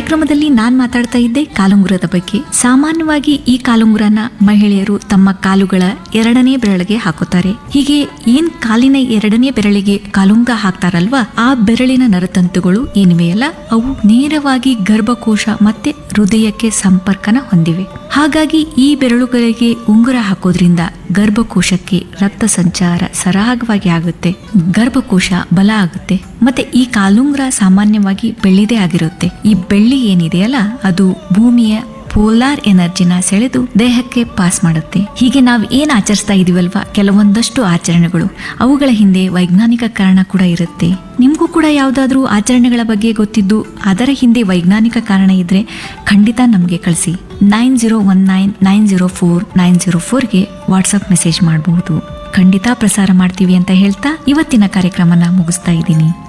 ಕಾರ್ಯಕ್ರಮದಲ್ಲಿ ನಾನ್ ಮಾತಾಡ್ತಾ ಇದ್ದೆ ಕಾಲುಂಗುರದ ಬಗ್ಗೆ. ಸಾಮಾನ್ಯವಾಗಿ ಈ ಕಾಲುಂಗುರನ ಮಹಿಳೆಯರು ತಮ್ಮ ಕಾಲುಗಳ ಎರಡನೇ ಬೆರಳಿಗೆ ಹಾಕುತ್ತಾರೆ. ಹೀಗೆ ಏನ್ ಕಾಲಿನ ಎರಡನೇ ಬೆರಳಿಗೆ ಕಾಲುಂಗುರ ಹಾಕ್ತಾರಲ್ವಾ, ಆ ಬೆರಳಿನ ನರತಂತುಗಳು ಏನಿವೆಯಲ್ಲ, ಅವು ನೇರವಾಗಿ ಗರ್ಭಕೋಶ ಮತ್ತೆ ಹೃದಯಕ್ಕೆ ಸಂಪರ್ಕನ ಹೊಂದಿವೆ. ಹಾಗಾಗಿ ಈ ಬೆರಳುಗಳಿಗೆ ಉಂಗುರ ಹಾಕೋದ್ರಿಂದ ಗರ್ಭಕೋಶಕ್ಕೆ ರಕ್ತ ಸಂಚಾರ ಸರಾಗವಾಗಿ ಆಗುತ್ತೆ, ಗರ್ಭಕೋಶ ಬಲ ಆಗುತ್ತೆ. ಮತ್ತೆ ಈ ಕಾಲುಂಗುರ ಸಾಮಾನ್ಯವಾಗಿ ಬೆಳ್ಳಿದೇ ಆಗಿರುತ್ತೆ. ಈ ಬೆಳ್ಳಿ ಏನಿದೆಯಲ್ಲ, ಅದು ಭೂಮಿಯ ಪೋಲಾರ್ ಎನರ್ಜಿನ ಸೆಳೆದು ದೇಹಕ್ಕೆ ಪಾಸ್ ಮಾಡುತ್ತೆ. ಹೀಗೆ ನಾವು ಏನ್ ಆಚರಿಸ್ತಾ ಇದೀವಲ್ವಾ, ಕೆಲವೊಂದಷ್ಟು ಆಚರಣೆಗಳು, ಅವುಗಳ ಹಿಂದೆ ವೈಜ್ಞಾನಿಕ ಕಾರಣ ಕೂಡ ಇರುತ್ತೆ. ನಿಮ್ಗೂ ಕೂಡ ಯಾವ್ದಾದ್ರೂ ಆಚರಣೆಗಳ ಬಗ್ಗೆ ಗೊತ್ತಿದ್ದು ಅದರ ಹಿಂದೆ ವೈಜ್ಞಾನಿಕ ಕಾರಣ ಇದ್ರೆ ಖಂಡಿತ ನಮ್ಗೆ ಕಳಿಸಿ. 9019904904ಗೆ ವಾಟ್ಸಪ್ ಮೆಸೇಜ್ ಮಾಡಬಹುದು. ಖಂಡಿತ ಪ್ರಸಾರ ಮಾಡ್ತೀವಿ ಅಂತ ಹೇಳ್ತಾ ಇವತ್ತಿನ ಕಾರ್ಯಕ್ರಮನ ಮುಗಿಸ್ತಾ ಇದ್ದೀನಿ.